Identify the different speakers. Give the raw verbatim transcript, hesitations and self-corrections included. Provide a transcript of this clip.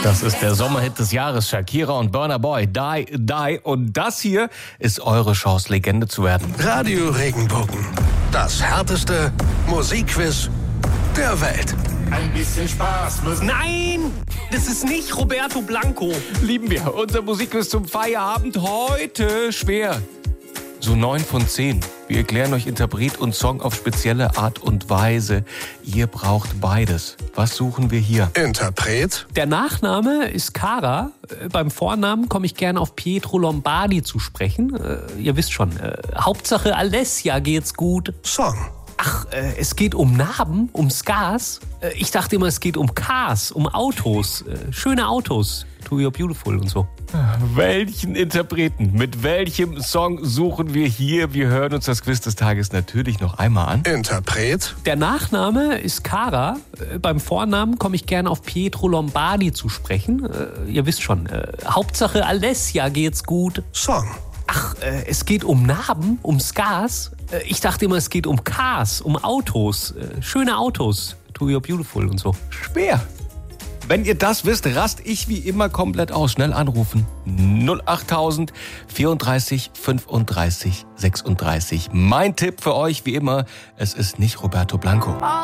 Speaker 1: Das ist der Sommerhit des Jahres, Shakira und Burna Boy, Die, Die. Und das hier ist eure Chance, Legende zu werden.
Speaker 2: Radio Regenbogen, das härteste Musikquiz der Welt.
Speaker 3: Ein bisschen Spaß muss...
Speaker 1: Nein, das ist nicht Roberto Blanco. Lieben wir. Unser Musikquiz zum Feierabend heute schwer. So neun von zehn. Wir erklären euch Interpret und Song auf spezielle Art und Weise. Ihr braucht beides. Was suchen wir hier?
Speaker 2: Interpret,
Speaker 4: Der Nachname ist Cara. Äh, Beim Vornamen komme ich gerne auf Pietro Lombardi zu sprechen. Äh, ihr wisst schon, äh, Hauptsache Alessia geht's gut.
Speaker 2: Song,
Speaker 4: Ach, äh, es geht um Narben, um Scars. Äh, ich dachte immer, es geht um Cars, um Autos. Äh, schöne Autos. To You're Beautiful und so.
Speaker 1: Welchen Interpreten, mit welchem Song suchen wir hier? Wir hören uns das Quiz des Tages natürlich noch einmal an.
Speaker 2: Interpret,
Speaker 4: Der Nachname ist Cara. Äh, Beim Vornamen komme ich gerne auf Pietro Lombardi zu sprechen. Äh, ihr wisst schon, äh, Hauptsache Alessia geht's gut.
Speaker 2: Song,
Speaker 4: Ach, äh, es geht um Narben, um Scars. Äh, ich dachte immer, es geht um Cars, um Autos. Äh, schöne Autos. To You're Beautiful und so.
Speaker 1: Schwer. Wenn ihr das wisst, rast ich wie immer komplett aus. Schnell anrufen. null achttausend vierunddreißig fünfunddreißig sechsunddreißig. Mein Tipp für euch wie immer, es ist nicht Roberto Blanco.